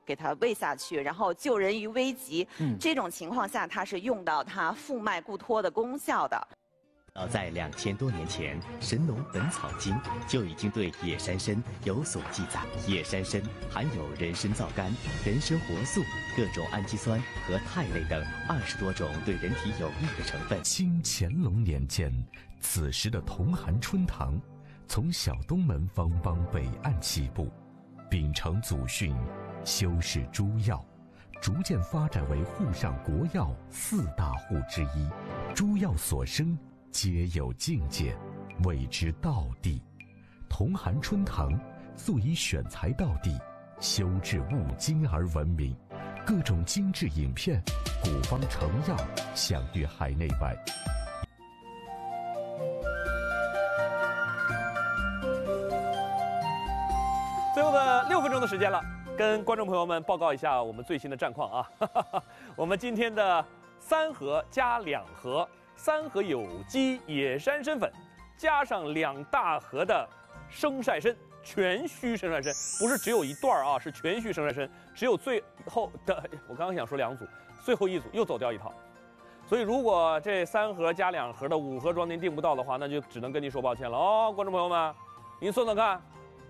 给它喂下去，然后救人于危急。这种情况下，它是用到它复脉固脱的功效的。 早在2000多年前，《神农本草经》就已经对野山参有所记载。野山参含有人参皂苷、人参活素、各种氨基酸和肽类等20多种对人体有益的成分。 清乾隆年间，此时的同涵春堂从小东门方帮北岸起步，秉承祖训，修饰诸药，逐渐发展为沪上国药4大户之一。诸药所生皆有境界，谓之道地。同涵春堂素以选材道地、修治物精而闻名，各种精致饮片、古方成药享誉海内外。 最后的6分钟的时间了，跟观众朋友们报告一下我们最新的战况啊！我们今天的3盒加2盒。3盒有机野山参粉，加上2大盒的生晒参，全须生晒参，不是只有一段啊，是全须生晒参，只有最后的，我刚刚想说2组，最后1组又走掉一套，所以如果这3盒加2盒的5盒装您订不到的话，那就只能跟您说抱歉了哦，观众朋友们，您算算看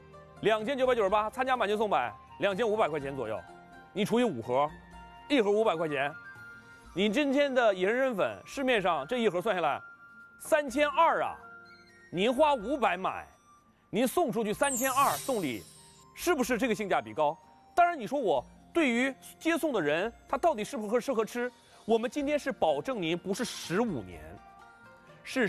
，2998参加满减送百，2500块钱左右，你除以5盒，1盒500块钱。你今天的野山参粉，市面上这1盒算下来，3200啊，您花500买，您送出去3200送礼，是不是这个性价比高？当然，你说我对于接送的人，他到底适不适合吃？我们今天是保证您不是15年，是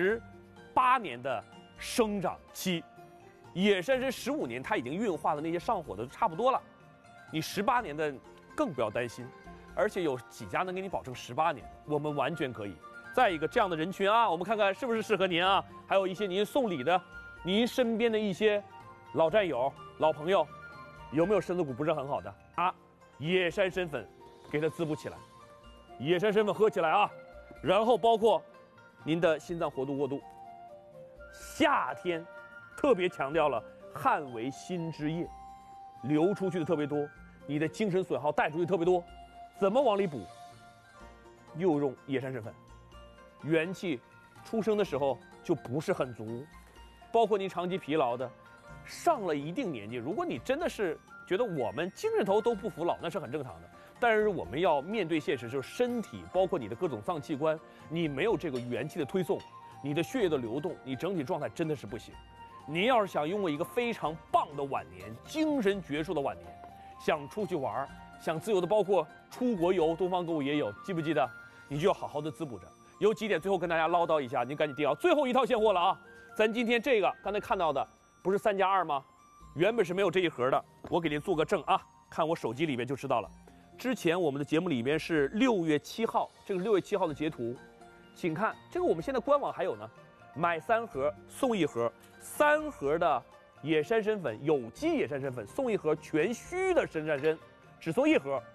18年的生长期。野山参15年，它已经运化的那些上火的差不多了，你18年的更不要担心。而且有几家能给你保证18年，我们完全可以。再一个，这样的人群啊，我们看看是不是适合您啊？还有一些您送礼的，您身边的一些老战友、老朋友，有没有身子骨不是很好的啊？野山参粉给它滋补起来，野山参粉喝起来啊！然后包括您的心脏活度过度，夏天特别强调了汗为心之液，流出去的特别多，你的精神损耗带出去特别多。怎么往里补？又用野山参粉，元气出生的时候就不是很足，包括您长期疲劳的，上了一定年纪，如果你真的是觉得我们精神头都不服老，那是很正常的。但是我们要面对现实，就是身体包括你的各种脏器官，你没有这个元气的推送，你的血液的流动，你整体状态真的是不行。您要是想拥有一个非常棒的晚年，精神矍铄的晚年，想出去玩，想自由的，包括出国游，东方购物也有，记不记得？你就要好好的滋补着。有几点最后跟大家唠叨一下，您赶紧订啊！最后一套现货了啊！咱今天这个刚才看到的不是3+2吗？原本是没有这一盒的，我给您做个证啊，看我手机里面就知道了。之前我们的节目里面是6月7号，这个6月7号的截图，请看这个我们现在官网还有呢，买3盒送1盒，3盒的野山参粉，有机野山参粉送1盒全须的生晒参，只送1盒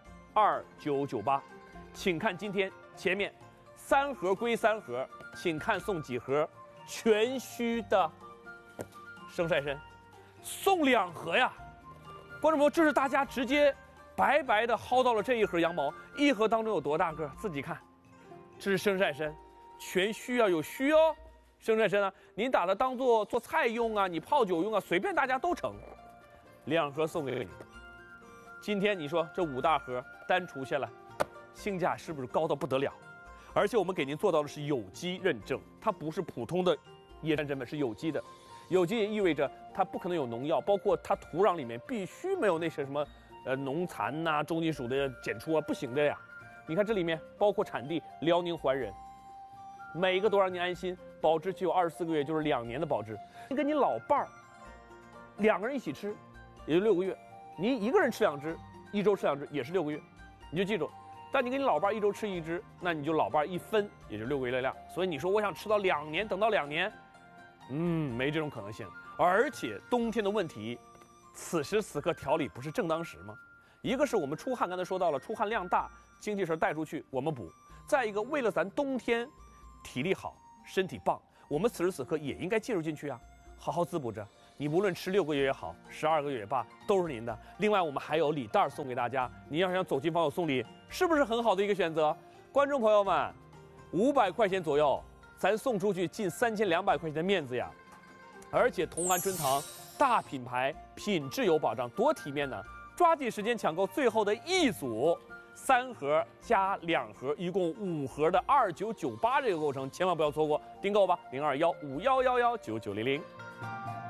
，2998。请看今天前面3盒归3盒，请看送几盒全须的生晒参，送2盒呀！观众朋友，这是大家直接白白的薅到了这1盒羊毛，1盒当中有多大个？自己看，这是生晒参，全须要有须哦。生晒参啊，您打它当做做菜用啊，你泡酒用啊，随便大家都成。2盒送给你。今天你说这5大盒单除下来，性价是不是高到不得了？而且我们给您做到的是有机认证，它不是普通的野山参粉，是有机的。有机也意味着它不可能有农药，包括它土壤里面必须没有那些什么农残呐、重金属的检出啊，不行的呀。你看这里面包括产地辽宁怀仁，每一个都让您安心，保质期有24个月，就是2年的保质。你跟你老伴儿2个人一起吃，也就6个月。你一个人吃2只，1周吃2只也是6个月，你就记住。但你跟你老伴1周吃1只，那你就老伴1分，也就6个月的量。所以你说我想吃到2年，等到2年，没这种可能性。而且冬天的问题，此时此刻调理不是正当时吗？一个是我们出汗，刚才说到了，出汗量大，精气神带出去，我们补；再一个，为了咱冬天体力好、身体棒，我们此时此刻也应该介入进去啊，好好滋补着。 你无论吃6个月也好，12个月也罢，都是您的。另外，我们还有礼袋送给大家，您要想走亲访友送礼，是不是很好的一个选择？观众朋友们，500块钱左右，咱送出去近3200块钱的面子呀！而且同涵春堂大品牌，品质有保障，多体面呢！抓紧时间抢购最后的一组，3盒加2盒，一共5盒的2998这个构成，千万不要错过，订购吧，021511199900。